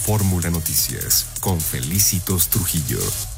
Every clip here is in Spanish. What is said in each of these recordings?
Fórmula Noticias con Felicitos Trujillo.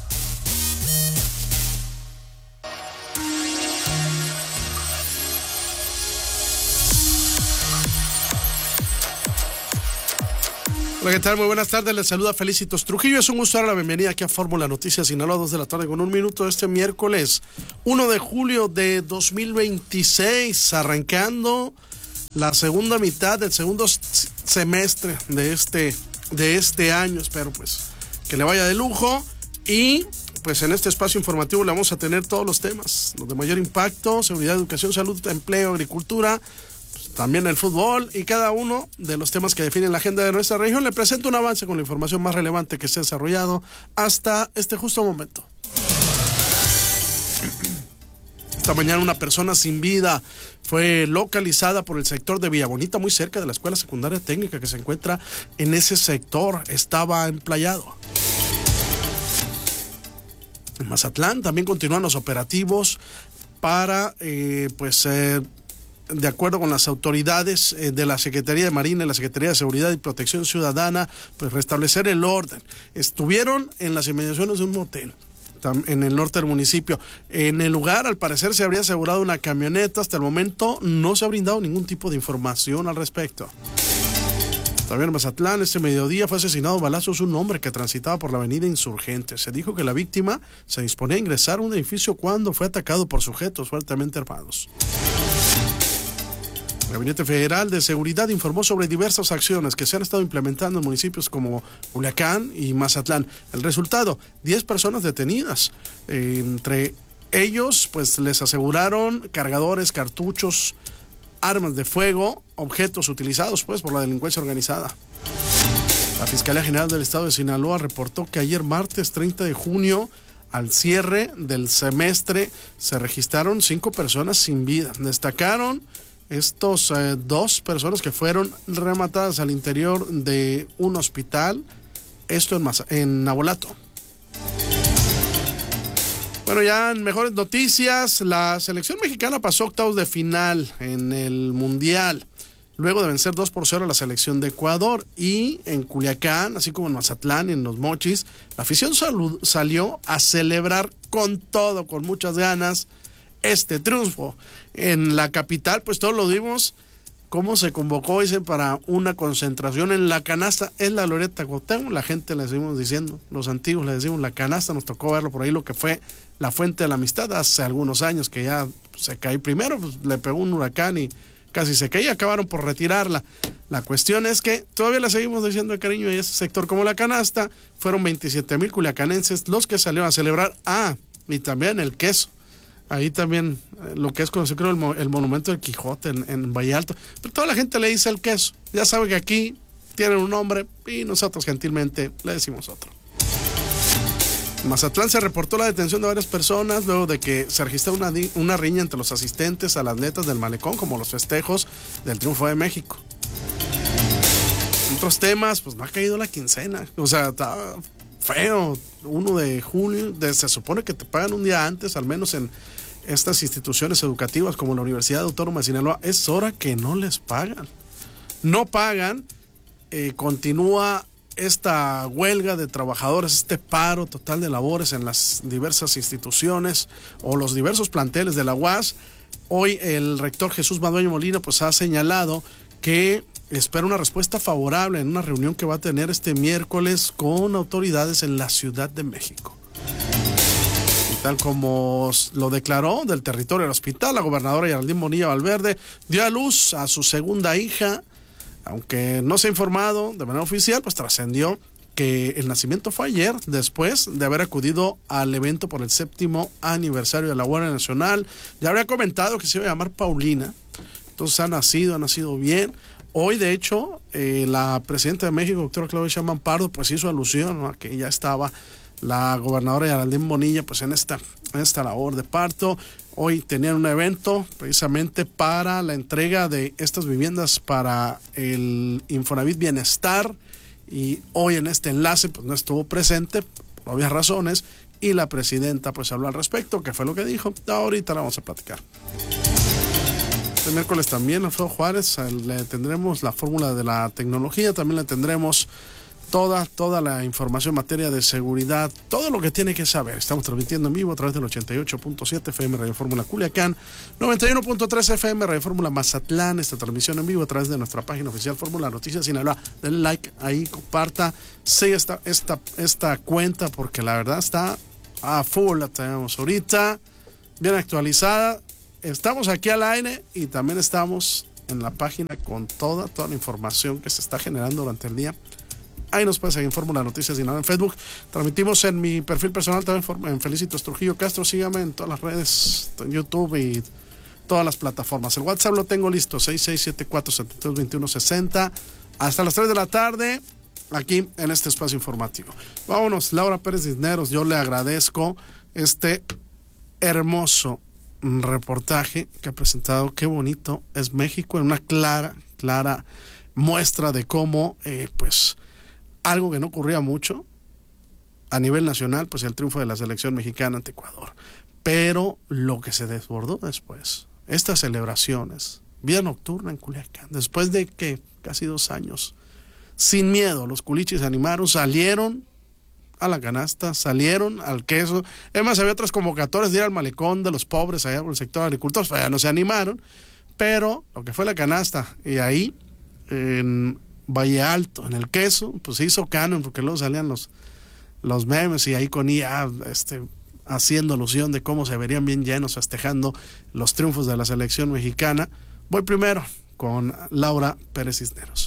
Hola, ¿qué tal? Muy buenas tardes, les saluda Felicitos Trujillo. Es un gusto dar la bienvenida aquí a Fórmula Noticias Sinaloa, 2 de la tarde con 1 minuto, este miércoles 1 de julio de 2026, arrancando la segunda mitad del segundo semestre de este año. Espero pues que le vaya de lujo y pues en este espacio informativo le vamos a tener todos los temas, los de mayor impacto: seguridad, educación, salud, empleo, agricultura, también el fútbol y cada uno de los temas que definen la agenda de nuestra región. Le presento un avance con la información más relevante que se ha desarrollado hasta este justo momento. Esta mañana una persona sin vida fue localizada por el sector de Villa Bonita, muy cerca de la escuela secundaria técnica que se encuentra en ese sector. Estaba emplayado. En Mazatlán también continúan los operativos para de acuerdo con las autoridades de la Secretaría de Marina y la Secretaría de Seguridad y Protección Ciudadana, pues restablecer el orden. Estuvieron en las inmediaciones de un motel en el norte del municipio. En el lugar, al parecer, se habría asegurado una camioneta. Hasta el momento no se ha brindado ningún tipo de información al respecto. También en Mazatlán, este mediodía fue asesinado a balazos un hombre que transitaba por la avenida Insurgentes. Se dijo que la víctima se disponía a ingresar a un edificio cuando fue atacado por sujetos fuertemente armados. El Gabinete Federal de Seguridad informó sobre diversas acciones que se han estado implementando en municipios como Culiacán y Mazatlán. El resultado: 10 personas detenidas. Entre ellos, pues les aseguraron cargadores, cartuchos, armas de fuego, objetos utilizados pues por la delincuencia organizada. La Fiscalía General del Estado de Sinaloa reportó que ayer martes 30 de junio, al cierre del semestre, se registraron 5 personas sin vida. Destacaron estos 2 personas que fueron rematadas al interior de un hospital, esto en Navolato. Bueno, ya en mejores noticias, la selección mexicana pasó octavos de final en el Mundial, luego de vencer 2-0 a la selección de Ecuador. Y en Culiacán, así como en Mazatlán y en Los Mochis, la afición salió a celebrar con todo, con muchas ganas, este triunfo. En la capital, pues todos lo vimos, cómo se convocó, dicen, para una concentración en la canasta. Es la Glorieta Cuauhtémoc, la gente le seguimos diciendo, los antiguos le decimos la canasta. Nos tocó verlo por ahí, lo que fue la Fuente de la Amistad hace algunos años, que ya se cae primero, pues le pegó un huracán y casi se caía, acabaron por retirarla. La cuestión es que todavía le seguimos diciendo de cariño a ese sector como la canasta. Fueron 27,000 culiacanenses los que salieron a celebrar. Y también el queso. Ahí también lo que es conocido, creo, el monumento del Quijote en Valle Alto. Pero toda la gente le dice el queso. Ya sabe que aquí tienen un nombre y nosotros gentilmente le decimos otro. En Mazatlán se reportó la detención de varias personas luego de que se registró una riña entre los asistentes a las atletas del Malecón, como los festejos del triunfo de México. Otros temas, pues no ha caído la quincena. O sea, está feo. 1 de julio, se supone que te pagan un día antes, al menos en estas instituciones educativas como la Universidad Autónoma de Sinaloa. Es hora que no les pagan. No pagan. Continúa esta huelga de trabajadores, este paro total de labores en las diversas instituciones o los diversos planteles de la UAS. Hoy el rector Jesús Madueño Molina pues ha señalado que espera una respuesta favorable en una reunión que va a tener este miércoles con autoridades en la Ciudad de México. Y tal como lo declaró del territorio del hospital, la gobernadora Geraldine Bonilla Valverde dio a luz a su segunda hija. Aunque no se ha informado de manera oficial, pues trascendió que el nacimiento fue ayer, después de haber acudido al evento por el 7º aniversario de la Guardia Nacional. Ya habría comentado que se iba a llamar Paulina. Entonces ha nacido bien. Hoy, de hecho, la presidenta de México, doctora Claudia Sheinbaum Pardo, pues hizo alusión, ¿no?, a que ya estaba la gobernadora Geraldine Bonilla pues en esta labor de parto. Hoy tenían un evento precisamente para la entrega de estas viviendas para el Infonavit Bienestar, y hoy en este enlace pues no estuvo presente por obvias razones, y la presidenta pues habló al respecto. ¿Qué fue lo que dijo? Ahorita la vamos a platicar. Este miércoles también, Alfredo Juárez, le tendremos la fórmula de la tecnología, también le tendremos toda la información en materia de seguridad, todo lo que tiene que saber. Estamos transmitiendo en vivo a través del 88.7 FM Radio Fórmula Culiacán, 91.3 FM Radio Fórmula Mazatlán. Esta transmisión en vivo a través de nuestra página oficial Fórmula Noticias Sinaloa. Denle like ahí, comparta, sigue esta cuenta porque la verdad está a full. La tenemos ahorita bien actualizada. Estamos aquí al aire y también estamos en la página con toda la información que se está generando durante el día. Ahí nos pueden seguir en Fórmula Noticias Sinaloa en Facebook. Transmitimos en mi perfil personal también en Felicitos Trujillo Castro. Sígame en todas las redes, en YouTube y todas las plataformas. El WhatsApp lo tengo listo, 6674-722160. Hasta las 3 de la tarde, aquí en este espacio informativo. Vámonos, Laura Pérez Cisneros, yo le agradezco este hermoso reportaje que ha presentado. Qué bonito es México, en una clara muestra de cómo, pues, algo que no ocurría mucho a nivel nacional, pues el triunfo de la selección mexicana ante Ecuador. Pero lo que se desbordó después, estas celebraciones, vida nocturna en Culiacán, después de que casi 2 años, sin miedo, los culichis se animaron, salieron a la canasta, salieron al queso. Además, había otras convocatorias de ir al malecón de los pobres allá por el sector de agricultores, allá no se animaron, pero lo que fue la canasta, y ahí en Valle Alto, en el queso, pues se hizo canon porque luego salían los memes y ahí con IA haciendo alusión de cómo se verían bien llenos festejando los triunfos de la selección mexicana. Voy primero con Laura Pérez Cisneros.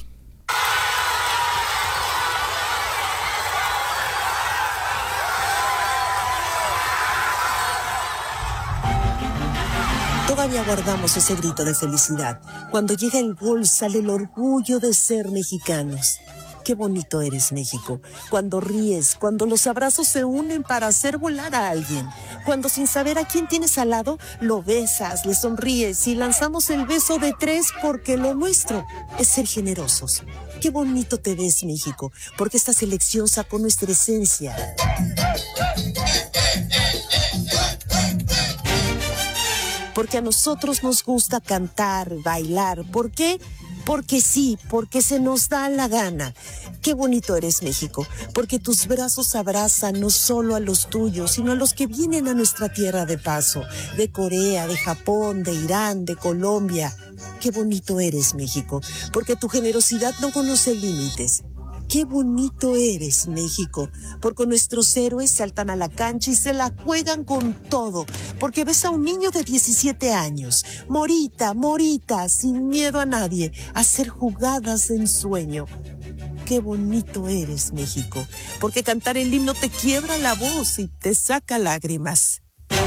Todavía guardamos ese grito de felicidad. Cuando llega el gol sale el orgullo de ser mexicanos. Qué bonito eres, México. Cuando ríes, cuando los abrazos se unen para hacer volar a alguien. Cuando sin saber a quién tienes al lado, lo besas, le sonríes y lanzamos el beso de 3 porque lo nuestro es ser generosos. Qué bonito te ves, México, porque esta selección sacó nuestra esencia. Porque a nosotros nos gusta cantar, bailar. ¿Por qué? Porque sí, porque se nos da la gana. Qué bonito eres, México, porque tus brazos abrazan no solo a los tuyos, sino a los que vienen a nuestra tierra de paso, de Corea, de Japón, de Irán, de Colombia. Qué bonito eres, México, porque tu generosidad no conoce límites. Qué bonito eres, México, porque nuestros héroes saltan a la cancha y se la juegan con todo, porque ves a un niño de 17 años, morita, sin miedo a nadie, hacer jugadas de ensueño. Qué bonito eres, México, porque cantar el himno te quiebra la voz y te saca lágrimas.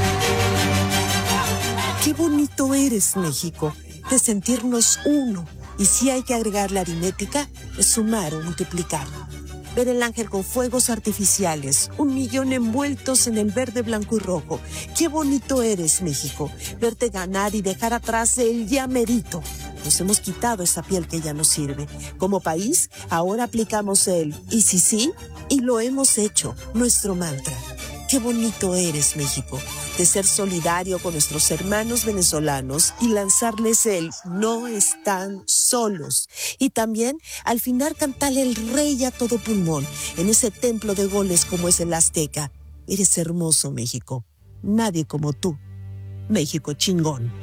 Qué bonito eres, México, de sentirnos uno. Y si hay que agregar la aritmética, es sumar o multiplicar. Ver el ángel con fuegos artificiales, 1 millón envueltos en el verde, blanco y rojo. Qué bonito eres, México. Verte ganar y dejar atrás el ya merito. Nos hemos quitado esa piel que ya no sirve. Como país, ahora aplicamos el y si sí, y lo hemos hecho, nuestro mantra. Qué bonito eres, México, de ser solidario con nuestros hermanos venezolanos y lanzarles el no están solos. Y también, al final, cantarle el rey a todo pulmón en ese templo de goles como es el Azteca. Eres hermoso, México. Nadie como tú. México chingón.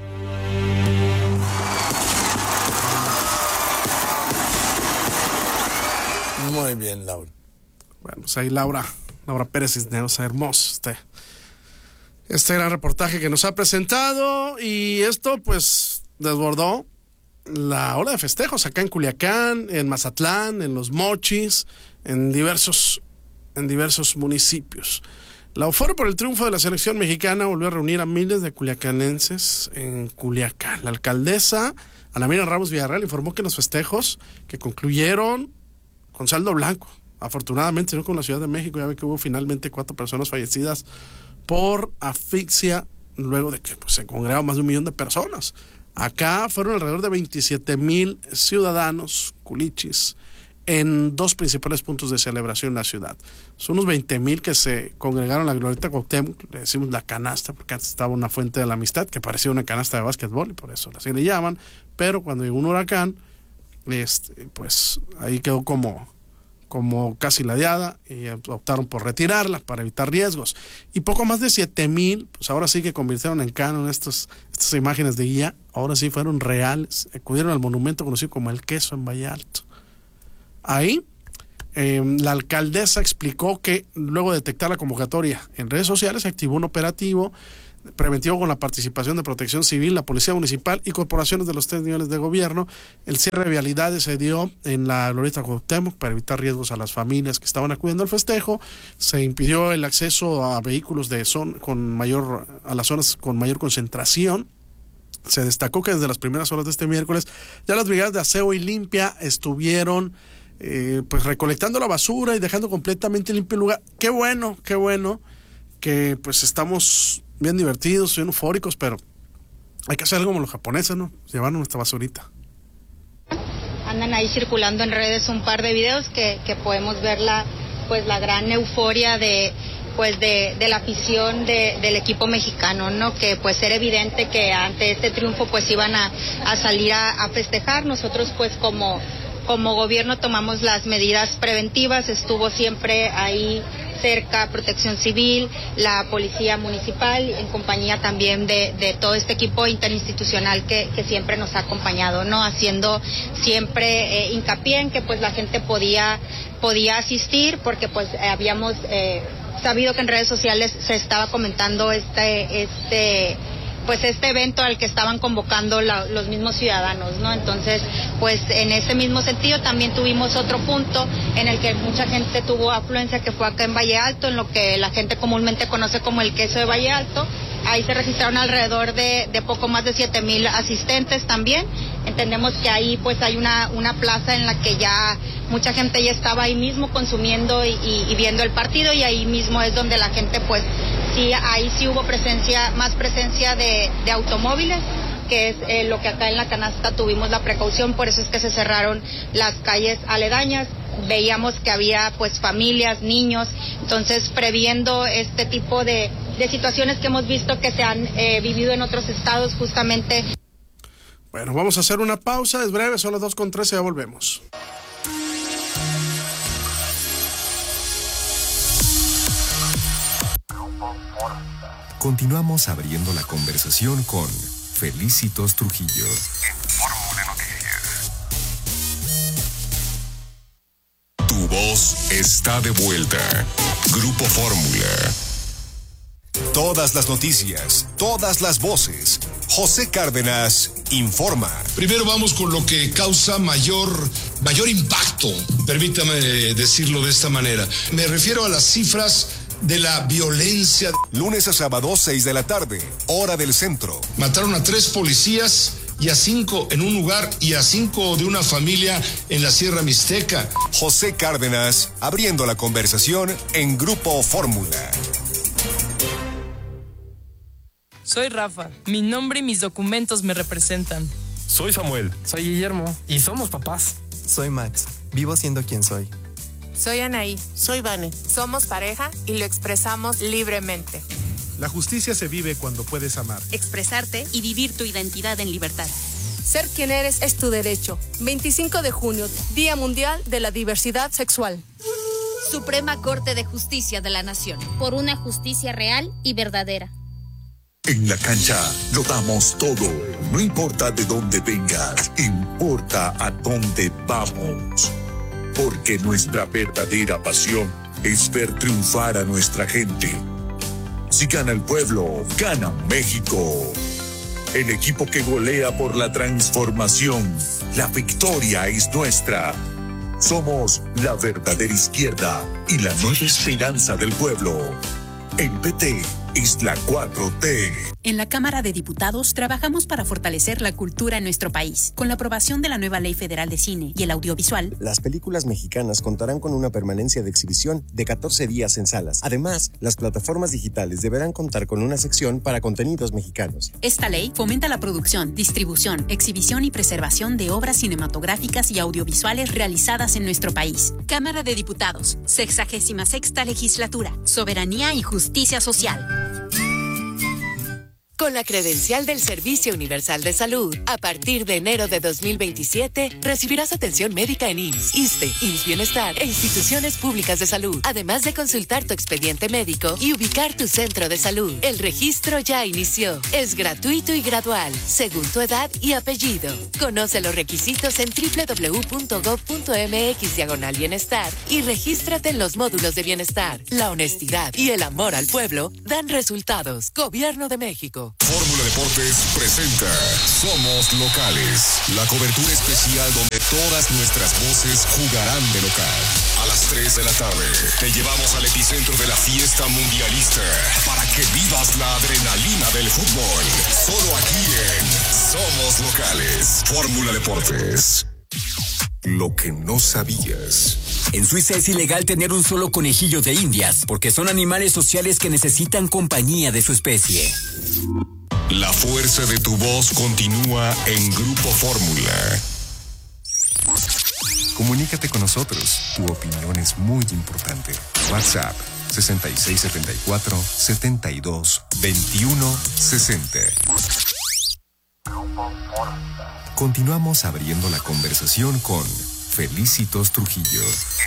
Muy bien, Laura. Bueno, pues ahí Laura Pérez Cisneros, hermoso este gran reportaje que nos ha presentado, y esto pues desbordó la ola de festejos acá en Culiacán, en Mazatlán, en Los Mochis, en diversos municipios. La euforia por el triunfo de la selección mexicana volvió a reunir a miles de culiacanenses en Culiacán. La alcaldesa Ana Miriam Ramos Villarreal informó que los festejos que concluyeron con saldo blanco, afortunadamente no con la Ciudad de México, ya ve que hubo finalmente 4 personas fallecidas por asfixia luego de que se congregaron más de 1 millón de personas. Acá fueron alrededor de 27,000 ciudadanos culichis en 2 principales puntos de celebración en la ciudad. Son unos 20,000 que se congregaron en la Glorieta Cuauhtémoc, le decimos la canasta porque antes estaba una fuente de la amistad que parecía una canasta de básquetbol y por eso así le llaman, pero cuando llegó un huracán, pues ahí quedó como como casi ladeada y optaron por retirarla para evitar riesgos. Y poco más de 7,000, pues ahora sí que convirtieron en canon estas imágenes de guía, ahora sí fueron reales, acudieron al monumento conocido como El Queso en Valle Alto. Ahí, la alcaldesa explicó que luego de detectar la convocatoria en redes sociales, se activó un operativo preventivo con la participación de Protección Civil, la Policía Municipal y corporaciones de los 3 niveles de gobierno. El cierre de vialidades se dio en la Glorieta Cuauhtémoc para evitar riesgos a las familias que estaban acudiendo al festejo. Se impidió el acceso a vehículos a las zonas con mayor concentración. Se destacó que desde las primeras horas de este miércoles ya las brigadas de aseo y limpia estuvieron pues recolectando la basura y dejando completamente limpio el lugar. Qué bueno que pues estamos bien divertidos, bien eufóricos, pero hay que hacer algo como los japoneses, ¿no? Llevar nuestra basurita. Andan ahí circulando en redes un par de videos que podemos ver la gran euforia de la afición del equipo mexicano, ¿no? Que pues era evidente que ante este triunfo pues iban a salir a festejar. Nosotros pues como gobierno tomamos las medidas preventivas, estuvo siempre ahí cerca Protección Civil, la Policía Municipal, en compañía también de todo este equipo interinstitucional que siempre nos ha acompañado, ¿no? Haciendo siempre hincapié en que pues la gente podía asistir, porque pues habíamos sabido que en redes sociales se estaba comentando este evento al que estaban convocando los mismos ciudadanos, ¿no? Entonces, pues en ese mismo sentido también tuvimos otro punto en el que mucha gente tuvo afluencia, que fue acá en Valle Alto, en lo que la gente comúnmente conoce como el Queso de Valle Alto. Ahí se registraron alrededor de poco más de 7,000 asistentes también. Entendemos que ahí pues hay una plaza en la que ya mucha gente ya estaba ahí mismo consumiendo y viendo el partido, y ahí mismo es donde la gente pues sí, ahí sí hubo más presencia de automóviles, que es lo que acá en la canasta tuvimos la precaución, por eso es que se cerraron las calles aledañas. Veíamos que había pues familias, niños, entonces previendo este tipo de situaciones que hemos visto que se han vivido en otros estados justamente. Bueno, vamos a hacer una pausa, es breve, son las 2:13, ya volvemos. Continuamos abriendo la conversación con Felicitos Trujillo. En Fórmula Noticias. Tu voz está de vuelta. Grupo Fórmula. Todas las noticias, todas las voces. José Cárdenas informa. Primero vamos con lo que causa mayor impacto, permítame decirlo de esta manera. Me refiero a las cifras de la violencia. Lunes a sábado, 6 de la tarde, hora del centro. Mataron a 3 policías y a 5 en un lugar y a 5 de una familia en la Sierra Mixteca. José Cárdenas, abriendo la conversación en Grupo Fórmula. Soy Rafa. Mi nombre y mis documentos me representan. Soy Samuel. Soy Guillermo. Y somos papás. Soy Max. Vivo siendo quien soy. Soy Anaí. Soy Vane. Somos pareja y lo expresamos libremente. La justicia se vive cuando puedes amar, expresarte y vivir tu identidad en libertad. Ser quien eres es tu derecho. 25 de junio, Día Mundial de la Diversidad Sexual. Suprema Corte de Justicia de la Nación. Por una justicia real y verdadera. En la cancha lo damos todo. No importa de dónde vengas, importa a dónde vamos. Porque nuestra verdadera pasión es ver triunfar a nuestra gente. Si gana el pueblo, gana México. El equipo que golea por la transformación. La victoria es nuestra. Somos la verdadera izquierda y la nueva esperanza del pueblo. El PT es la 4T. En la Cámara de Diputados trabajamos para fortalecer la cultura en nuestro país. Con la aprobación de la nueva Ley Federal de Cine y el Audiovisual, las películas mexicanas contarán con una permanencia de exhibición de 14 días en salas. Además, las plataformas digitales deberán contar con una sección para contenidos mexicanos. Esta ley fomenta la producción, distribución, exhibición y preservación de obras cinematográficas y audiovisuales realizadas en nuestro país. Cámara de Diputados, 66ª Legislatura, Soberanía y Justicia Social. Con la credencial del Servicio Universal de Salud, a partir de enero de 2027, recibirás atención médica en IMSS, ISSSTE, IMSS Bienestar e instituciones públicas de salud, además de consultar tu expediente médico y ubicar tu centro de salud. El registro ya inició. Es gratuito y gradual, según tu edad y apellido. Conoce los requisitos en www.gov.mx/bienestar y regístrate en los módulos de bienestar. La honestidad y el amor al pueblo dan resultados. Gobierno de México. Fórmula Deportes presenta Somos Locales, la cobertura especial donde todas nuestras voces jugarán de local. A las 3 de la tarde te llevamos al epicentro de la fiesta mundialista para que vivas la adrenalina del fútbol. Solo aquí en Somos Locales. Fórmula Deportes. Lo que no sabías. En Suiza es ilegal tener un solo conejillo de Indias, porque son animales sociales que necesitan compañía de su especie. La fuerza de tu voz continúa en Grupo Fórmula. Comunícate con nosotros. Tu opinión es muy importante. WhatsApp 6674-722160. Continuamos abriendo la conversación con Felicitos Trujillo.